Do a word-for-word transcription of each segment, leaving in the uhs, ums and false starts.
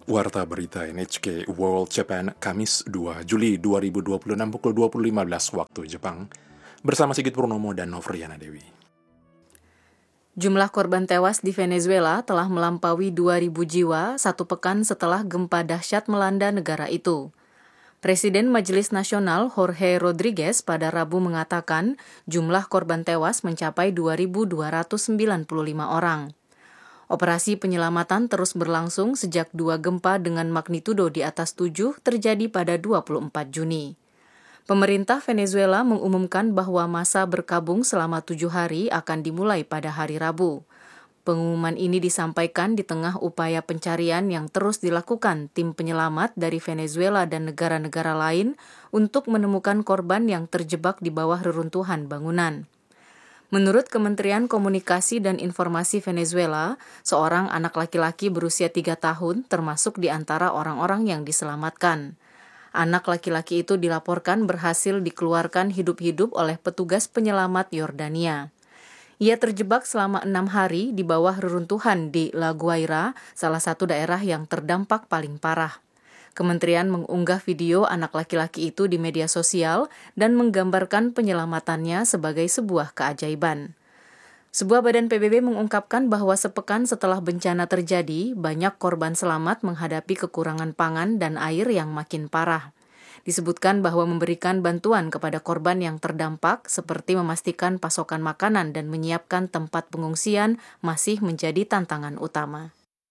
Warta Berita N H K World Japan, Kamis dua Juli dua ribu dua puluh enam pukul dua puluh lima belas waktu Jepang, bersama Sigit Purnomo dan Novriana Dewi. Jumlah korban tewas di Venezuela telah melampaui dua ribu jiwa satu pekan setelah gempa dahsyat melanda negara itu. Presiden Majelis Nasional Jorge Rodriguez pada Rabu mengatakan jumlah korban tewas mencapai dua ribu dua ratus sembilan puluh lima orang. Operasi penyelamatan terus berlangsung sejak dua gempa dengan magnitudo di atas tujuh terjadi pada dua puluh empat Juni. Pemerintah Venezuela mengumumkan bahwa masa berkabung selama tujuh hari akan dimulai pada hari Rabu. Pengumuman ini disampaikan di tengah upaya pencarian yang terus dilakukan tim penyelamat dari Venezuela dan negara-negara lain untuk menemukan korban yang terjebak di bawah reruntuhan bangunan. Menurut Kementerian Komunikasi dan Informasi Venezuela, seorang anak laki-laki berusia tiga tahun termasuk di antara orang-orang yang diselamatkan. Anak laki-laki itu dilaporkan berhasil dikeluarkan hidup-hidup oleh petugas penyelamat Yordania. Ia terjebak selama enam hari di bawah reruntuhan di La Guaira, salah satu daerah yang terdampak paling parah. Kementerian mengunggah video anak laki-laki itu di media sosial dan menggambarkan penyelamatannya sebagai sebuah keajaiban. Sebuah badan P B B mengungkapkan bahwa sepekan setelah bencana terjadi, banyak korban selamat menghadapi kekurangan pangan dan air yang makin parah. Disebutkan bahwa memberikan bantuan kepada korban yang terdampak seperti memastikan pasokan makanan dan menyiapkan tempat pengungsian masih menjadi tantangan utama.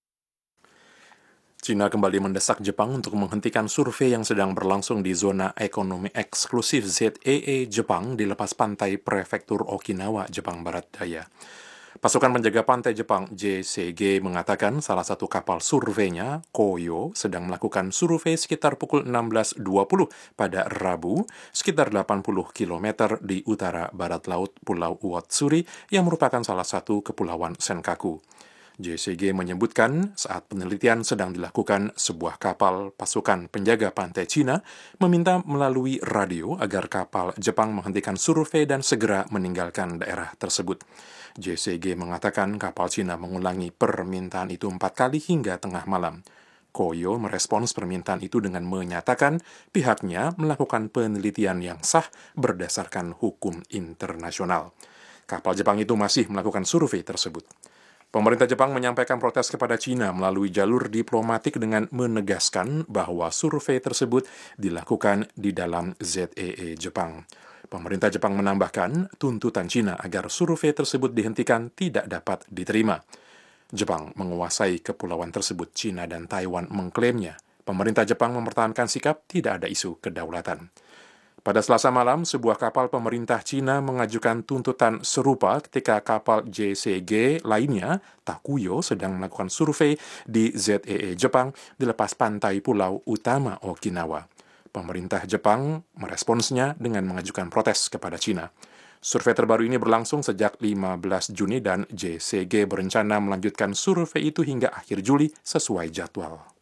Cina kembali mendesak Jepang untuk menghentikan survei yang sedang berlangsung di zona ekonomi eksklusif Z E E Jepang di lepas pantai prefektur Okinawa, Jepang Barat Daya. Pasukan penjaga pantai Jepang J C G mengatakan salah satu kapal surveinya, Koyo, sedang melakukan survei sekitar pukul enam belas dua puluh pada Rabu, sekitar delapan puluh kilometer di utara barat laut Pulau Uotsuri yang merupakan salah satu kepulauan Senkaku. J C G menyebutkan saat penelitian sedang dilakukan, sebuah kapal pasukan penjaga pantai Cina meminta melalui radio agar kapal Jepang menghentikan survei dan segera meninggalkan daerah tersebut. J C G mengatakan kapal Cina mengulangi permintaan itu empat kali hingga tengah malam. Koyo merespons permintaan itu dengan menyatakan pihaknya melakukan penelitian yang sah berdasarkan hukum internasional. Kapal Jepang itu masih melakukan survei tersebut. Pemerintah Jepang menyampaikan protes kepada Cina melalui jalur diplomatik dengan menegaskan bahwa survei tersebut dilakukan di dalam Z E E Jepang. Pemerintah Jepang menambahkan tuntutan Cina agar survei tersebut dihentikan tidak dapat diterima. Jepang menguasai kepulauan tersebut. Cina dan Taiwan mengklaimnya. Pemerintah Jepang mempertahankan sikap tidak ada isu kedaulatan. Pada Selasa malam, sebuah kapal pemerintah Cina mengajukan tuntutan serupa ketika kapal J C G lainnya, Takuyo, sedang melakukan survei di Z E E Jepang di lepas pantai pulau utama Okinawa. Pemerintah Jepang meresponsnya dengan mengajukan protes kepada Cina. Survei terbaru ini berlangsung sejak lima belas Juni dan J C G berencana melanjutkan survei itu hingga akhir Juli sesuai jadwal.